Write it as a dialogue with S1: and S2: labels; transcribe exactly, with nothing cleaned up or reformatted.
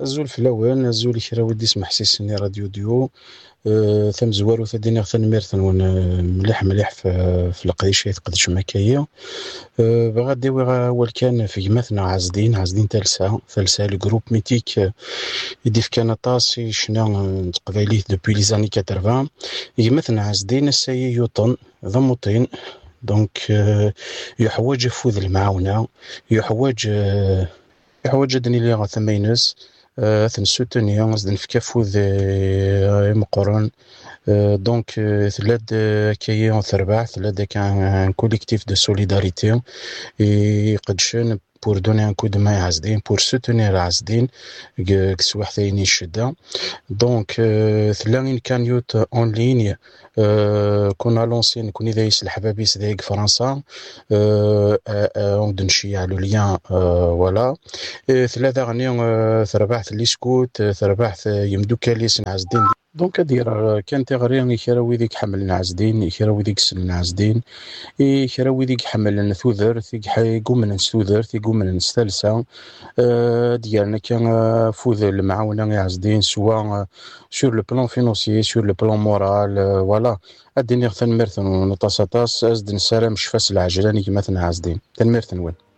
S1: الزول في الاول الزول كرا ودي اسمح سيسني راديو ديو. أه ثم زوارو ثدينا ثنمير ثنون آه، مليح مليح في في القريش يتقدش مكايا. أه بغادي وغا اول كان في جماثنا عازدين عازدين تلسا ثلسا الجروب ميتيك آه، يدي في كان طاسي شنا تقبايليه دوبوي لي زاني ثمانين جماثنا عازدين السي يوطن ضمطين. دونك آه، يحوج يفوذ المعاونة، يحوج آه، يحوج دني لي ثمينس ثن سوتونيا غزدن في كافوذ آه، مقرن. آه، دونك آه، ثلاث كيان ثرباع ثلاث كان كوليكتيف دو سوليداريتي يقدشن pour donner un coup de main à Asdin, pour soutenir Asdin, que soit ثاني الشدة. دونك ثلاثين كان يوت اون ليني كنا لونسي نكون اذا يس الحبابيس ذاك فرنسا اون نشي على ليان ولا ثلاثه غني ثربحت لي سكوت ثربحت يمدو كاليس نعزدين. دونك ادير كان تغري كرا ويديك حمل نعزدين كرا ويديك سل نعزدين اي كرا ويديك حمل ثوذر ثيك يقوم من ثوذر يقوم من ثالثه ديالنا كان فوذ المعاونه يعزدين سواء sur le plan financier sur le plan moral voilà اديني ثنمرثن ونطاس طاس ازد نسالم شفاس العجلاني كما ثنا عازدين تنمرثن وين